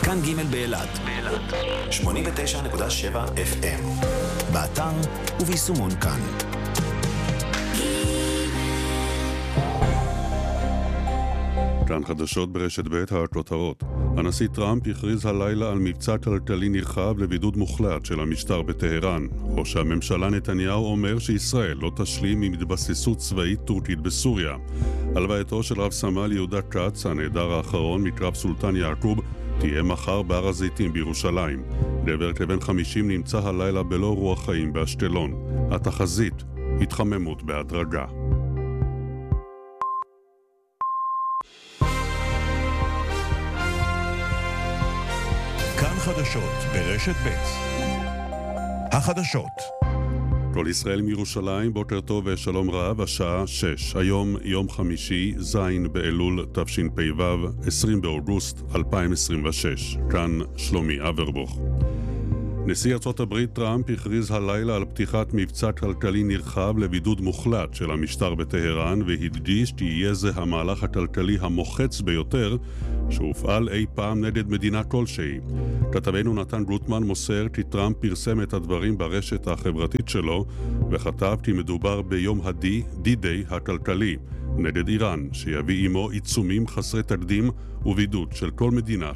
כאן ג' באילת 89.7 FM באתר וביישומון כאן. כאן חדשות ברשת ב' הכותרות. הנשיא טראמפ הכריז הלילה על מבצע כלכלי נרחב לבידוד מוחלט של המשטר בטהרן. ראש הממשלה נתניהו אומר שישראל לא תשלים עם התבססות צבאית טורקית בסוריה. הלווייתו של רב סמל יהודה כץ, הנעדר האחרון מקרב סולטן יעקוב, תהיה מחר בהר הזיתים בירושלים. גבר כבן 50 נמצא הלילה בלא רוח חיים באשקלון. התחזית, התחממות בהדרגה. חדשות ברשת ב'. החדשות. כל ישראל מירושלים, בוקר טוב ושלום רב, השעה 6. היום יום חמישי, זין באלול תשפ"ו, 20 באוגוסט 2026. כאן שלומי אברבוך. נשיא ארצות הברית טראמפ הכריז הלילה על פתיחת מבצע כלכלי נרחב לבידוד מוחלט של המשטר בטהרן, והדגיש כי יהיה זה המהלך הכלכלי המוחץ ביותר שהופעל אי פעם נגד מדינה כלשהי. כתבנו נתן גוטמן מוסר כי טראמפ פרסם את הדברים ברשת החברתית שלו וכתב כי מדובר ביום די-דיי הכלכלי נגד איראן, שיביא עמו עיצומים חסרי תקדים ובידוד של כל מדינה